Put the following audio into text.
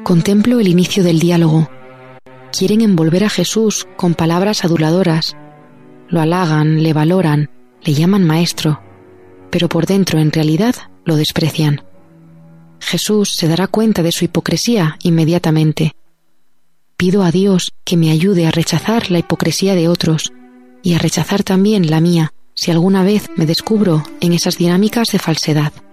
Contemplo el inicio del diálogo. Quieren envolver a Jesús con palabras aduladoras. Lo halagan, le valoran, le llaman maestro, pero por dentro, en realidad, lo desprecian. Jesús se dará cuenta de su hipocresía inmediatamente. Pido a Dios que me ayude a rechazar la hipocresía de otros y a rechazar también la mía si alguna vez me descubro en esas dinámicas de falsedad.